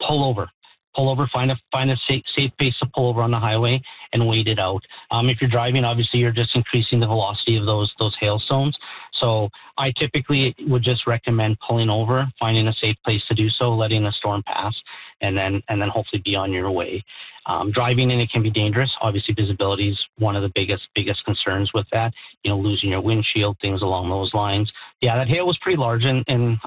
pull over. Pull over, find a safe place to pull over on the highway and wait it out. If you're driving, obviously you're just increasing the velocity of those hailstones. So I typically would just recommend pulling over, finding a safe place to do so, letting the storm pass, and then hopefully be on your way. Driving in it can be dangerous. Obviously, visibility is one of the biggest concerns with that. Losing your windshield, things along those lines. Yeah, that hail was pretty large in